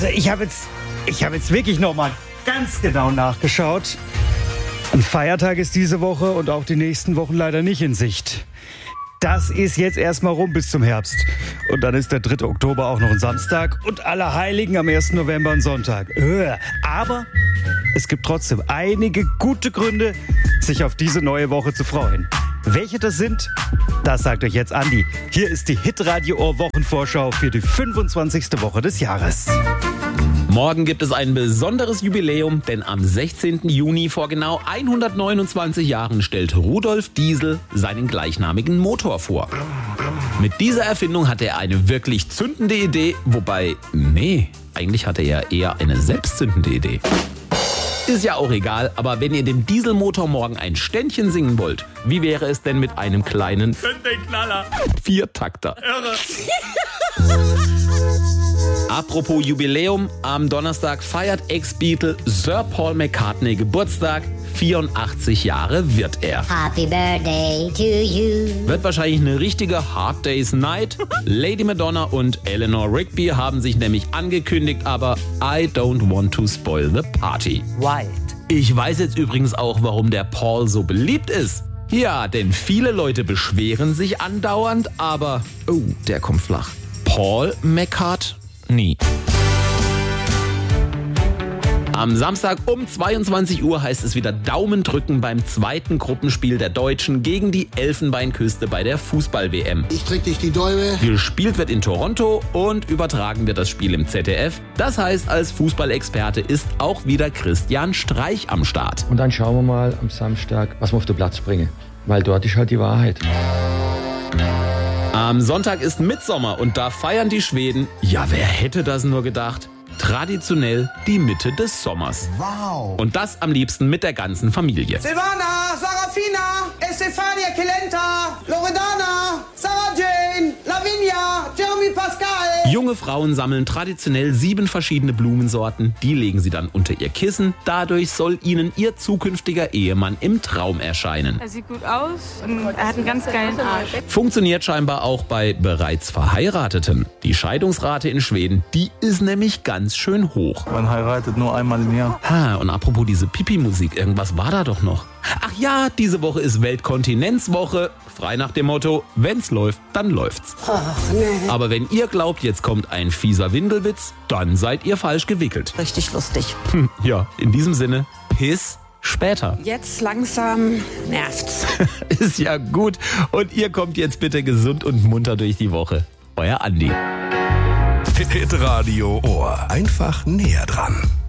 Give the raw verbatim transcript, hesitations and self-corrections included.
Also ich habe jetzt, ich habe jetzt wirklich nochmal ganz genau nachgeschaut. Ein Feiertag ist diese Woche und auch die nächsten Wochen leider nicht in Sicht. Das ist jetzt erstmal rum bis zum Herbst. Und dann ist der dritte Oktober auch noch ein Samstag und Allerheiligen am ersten November ein Sonntag. Aber es gibt trotzdem einige gute Gründe, sich auf diese neue Woche zu freuen. Welche das sind, das sagt euch jetzt Andi. Hier ist die Hitradio-Ohr-Wochenvorschau für die fünfundzwanzigste Woche des Jahres. Morgen gibt es ein besonderes Jubiläum, denn am sechzehnten Juni vor genau hundertneunundzwanzig Jahren stellt Rudolf Diesel seinen gleichnamigen Motor vor. Mit dieser Erfindung hatte er eine wirklich zündende Idee, wobei, nee, eigentlich hatte er eher eine selbstzündende Idee. Ist ja auch egal, aber wenn ihr dem Dieselmotor morgen ein Ständchen singen wollt, wie wäre es denn mit einem kleinen Knaller. Viertakter? Irre. Apropos Jubiläum, am Donnerstag feiert Ex-Beatle Sir Paul McCartney Geburtstag. vierundachtzig Jahre wird er. Happy Birthday to you. Wird wahrscheinlich eine richtige Hard Day's Night. Lady Madonna und Eleanor Rigby haben sich nämlich angekündigt, aber I don't want to spoil the party. Why? Ich weiß jetzt übrigens auch, warum der Paul so beliebt ist. Ja, denn viele Leute beschweren sich andauernd, aber... Oh, der kommt flach. Paul McCartney. Nie. Am Samstag um zweiundzwanzig Uhr heißt es wieder Daumen drücken beim zweiten Gruppenspiel der Deutschen gegen die Elfenbeinküste bei der Fußball-W M. Ich drück dich die Däume. Gespielt wird in Toronto und übertragen wird das Spiel im Z D F. Das heißt, als Fußballexperte ist auch wieder Christian Streich am Start. Und dann schauen wir mal am Samstag, was wir auf den Platz bringen. Weil dort ist halt die Wahrheit. Am Sonntag ist Mittsommer und da feiern die Schweden, ja, wer hätte das nur gedacht, traditionell die Mitte des Sommers. Wow. Und das am liebsten mit der ganzen Familie. Silvana, Sarafina, Estefania Kelenta, Loredana, Sarah Jane, Lavinia, Jeremy Pascal. Junge Frauen sammeln traditionell sieben verschiedene Blumensorten. Die legen sie dann unter ihr Kissen. Dadurch soll ihnen ihr zukünftiger Ehemann im Traum erscheinen. Er sieht gut aus und er hat einen ganz geilen Arsch. Funktioniert scheinbar auch bei bereits Verheirateten. Die Scheidungsrate in Schweden, die ist nämlich ganz schön hoch. Man heiratet nur einmal im Jahr. Ha, und apropos diese Pipi-Musik, irgendwas war da doch noch. Ach ja, diese Woche ist Weltkontinenzwoche. Frei nach dem Motto, wenn's läuft, dann läuft's. Ach, nee. Aber wenn ihr glaubt, jetzt kommt ein fieser Windelwitz, dann seid ihr falsch gewickelt. Richtig lustig. Hm, ja, in diesem Sinne, Piss später. Jetzt langsam nervt's. Ist ja gut. Und ihr kommt jetzt bitte gesund und munter durch die Woche. Euer Andi. Hitradio Ohr. Einfach näher dran.